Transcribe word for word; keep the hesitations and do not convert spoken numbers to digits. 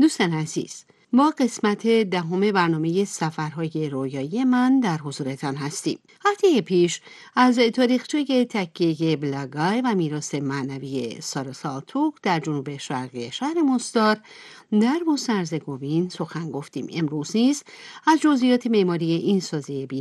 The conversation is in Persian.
دوستان عزیز، ما قسمت دهم برنامه سفرهای رویایی من در حضورتان هستیم. هفته پیش از تاریخچه تکیه بلاگای و میراث معنوی ساراسالتوق در جنوب شرقی شهر مستار در بوسرزگوین سخن گفتیم. امروز نیز از جزئیات معماری این سازه